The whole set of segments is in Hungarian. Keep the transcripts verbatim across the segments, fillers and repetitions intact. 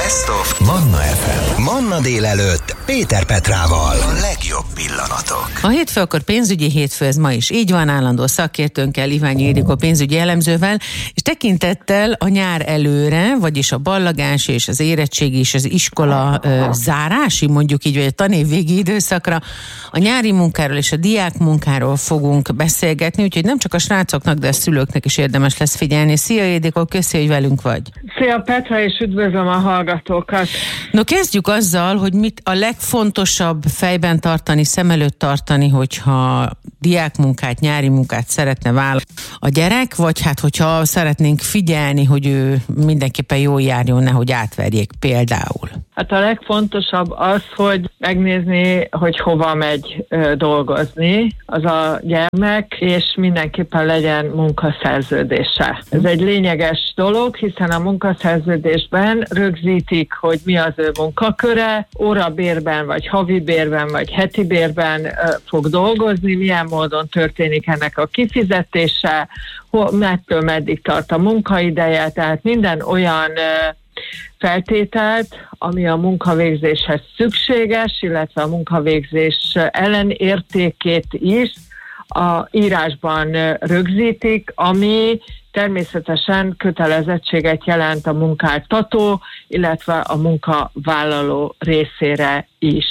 Best of Manna ef em. Manna délelőtt Péter Petrával. A legjobb pillanatok. A hétfő akkor pénzügyi hétfő, ez ma is így van, állandó szakértőnkkel, Iványi Ildikó pénzügyi elemzővel, és tekintettel a nyár előre, vagyis a ballagás és az érettségi és az iskola ö, zárási, mondjuk így, vagy a tanévvégi időszakra, a nyári munkáról és a diák munkáról fogunk beszélgetni, úgyhogy nem csak a srácoknak, de a szülőknek is érdemes lesz figyelni. Szia Ildikó, köszi, hogy velünk vagy. Szia Petra, és üdvözlöm a hallgatókat. No, kezdjük azzal, hogy mit a legfontosabb fejben tartani, szem előtt tartani, hogyha diákmunkát, nyári munkát szeretne vállalni a gyerek, vagy hát hogyha szeretnénk figyelni, hogy ő mindenképpen jól járjon, nehogy átverjék például. Hát a legfontosabb az, hogy megnézni, hogy hova megy ö, dolgozni az a gyermek, és mindenképpen legyen munkaszerződése. Ez egy lényeges dolog, hiszen a munkaszerződésben rögzítik, hogy mi az ő munkaköre, órabérben, vagy havi bérben, vagy heti bérben ö, fog dolgozni, milyen módon történik ennek a kifizetése, mettől meddig tart a munkaideje, tehát minden olyan ö, feltételt, ami a munkavégzéshez szükséges, illetve a munkavégzés ellenértékét is a írásban rögzítik, ami természetesen kötelezettséget jelent a munkáltató, illetve a munkavállaló részére is.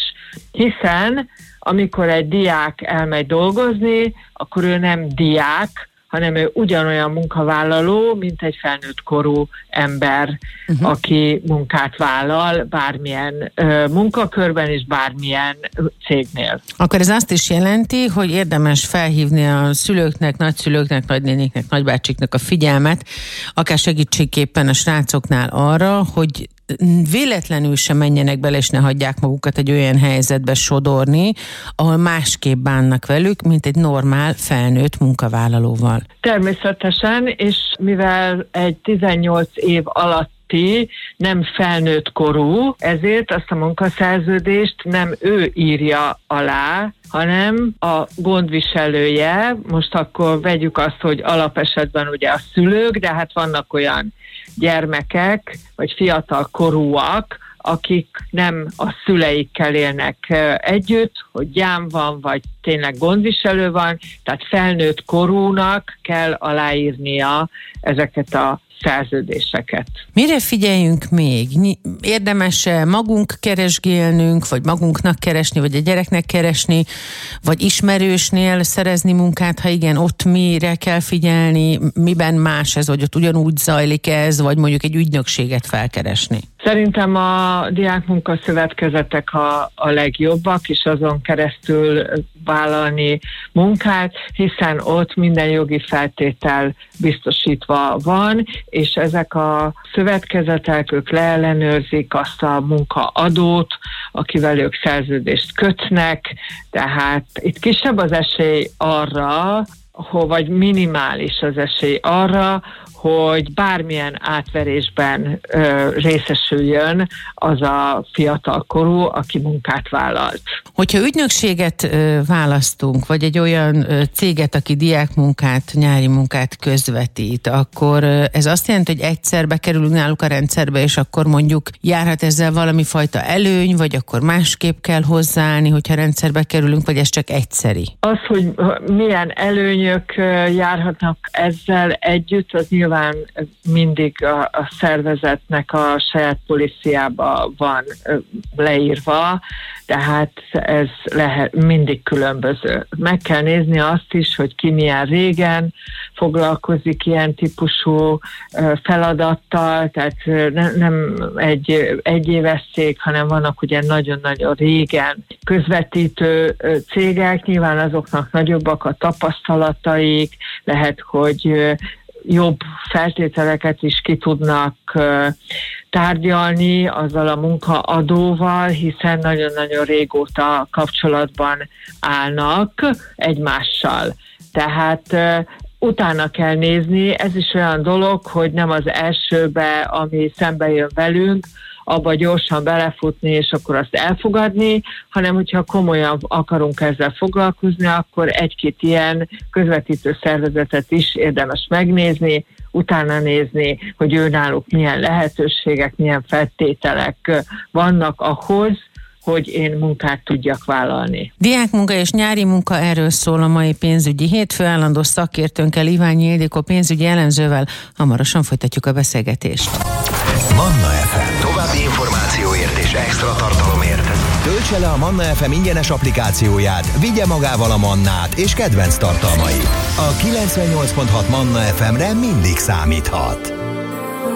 Hiszen amikor egy diák elmegy dolgozni, akkor ő nem diák, hanem ő ugyanolyan munkavállaló, mint egy felnőtt korú ember, uh-huh. aki munkát vállal bármilyen ö, munkakörben és bármilyen cégnél. Akkor ez azt is jelenti, hogy érdemes felhívni a szülőknek, nagyszülőknek, nagynéniknek, nagybácsiknak a figyelmet, akár segítségképpen a srácoknál arra, hogy véletlenül sem menjenek bele, és ne hagyják magukat egy olyan helyzetbe sodorni, ahol másképp bánnak velük, mint egy normál felnőtt munkavállalóval. Természetesen, és mivel egy tizennyolc év alatt nem felnőtt korú, ezért azt a munkaszerződést nem ő írja alá, hanem a gondviselője. Most akkor vegyük azt, hogy alapesetben ugye a szülők, de hát vannak olyan gyermekek, vagy fiatal korúak, akik nem a szüleikkel élnek együtt, hogy gyám van, vagy tényleg gondviselő van, tehát felnőtt korúnak kell aláírnia ezeket a szerződéseket. Mire figyeljünk még? Érdemes-e magunk keresgélnünk, vagy magunknak keresni, vagy a gyereknek keresni, vagy ismerősnél szerezni munkát, ha igen, ott mire kell figyelni, miben más ez, vagy ott ugyanúgy zajlik ez, vagy mondjuk egy ügynökséget felkeresni? Szerintem a diákmunkaszövetkezetek a, a legjobbak, és azon keresztül vállalni munkát, hiszen ott minden jogi feltétel biztosítva van, és ezek a szövetkezetek, ők leellenőrzik azt a munkaadót, akivel ők szerződést kötnek, tehát itt kisebb az esély arra, vagy minimális az esély arra, hogy bármilyen átverésben ö, részesüljön az a fiatal korú, aki munkát vállalt. Hogyha ügynökséget ö, választunk, vagy egy olyan ö, céget, aki diákmunkát, nyári munkát közvetít, akkor ö, ez azt jelenti, hogy egyszer bekerülünk náluk a rendszerbe, és akkor mondjuk járhat ezzel valami fajta előny, vagy akkor másképp kell hozzáállni, hogyha rendszerbe kerülünk, vagy ez csak egyszeri? Az, hogy milyen előnyök járhatnak ezzel együtt, az nyilván mindig a, a szervezetnek a saját políciába van leírva, tehát ez lehet mindig különböző. Meg kell nézni azt is, hogy ki milyen régen foglalkozik ilyen típusú feladattal, tehát ne, nem egy egyéves cég, hanem vannak ugye nagyon-nagyon régen közvetítő cégek, nyilván azoknak nagyobbak a tapasztalataik, lehet, hogy jobb feltételeket is ki tudnak tárgyalni azzal a munkaadóval, hiszen nagyon-nagyon régóta kapcsolatban állnak egymással. Tehát utána kell nézni, ez is olyan dolog, hogy nem az elsőbe, ami szembe jön velünk, abba gyorsan belefutni, és akkor azt elfogadni, hanem hogyha komolyan akarunk ezzel foglalkozni, akkor egy-két ilyen közvetítő szervezetet is érdemes megnézni, utána nézni, hogy őnáluk milyen lehetőségek, milyen feltételek vannak ahhoz, hogy én munkát tudjak vállalni. Diákmunka és nyári munka, erről szól a mai pénzügyi hétfő. Állandó szakértőnkkel, Iványi Ildikó pénzügyi elemzővel hamarosan folytatjuk a beszélgetést. Manna ef em. További információért és extra tartalomért töltse le a Manna ef em ingyenes applikációját, vigye magával a Mannát és kedvenc tartalmait. A kilencvennyolc pont hat Manna ef emre mindig számíthat.